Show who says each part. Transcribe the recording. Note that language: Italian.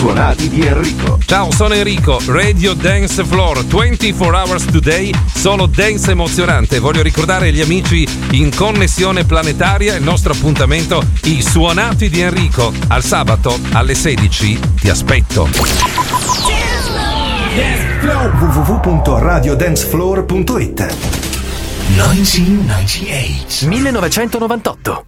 Speaker 1: suonati di Enrico.
Speaker 2: Ciao, sono Enrico, Radio Dance Floor, 24 hours today, solo dance emozionante. Voglio ricordare agli amici in connessione planetaria il nostro appuntamento, i suonati di Enrico. Al sabato alle 16 ti aspetto.
Speaker 1: www.radiodancefloor.it
Speaker 3: 1998 1998